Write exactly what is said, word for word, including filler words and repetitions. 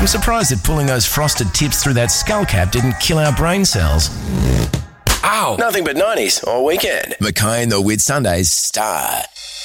I'm surprised that pulling those frosted tips through that skull cap didn't kill our brain cells. Ow! Nothing but nineties all weekend. Mackay and the Whit Sundays start.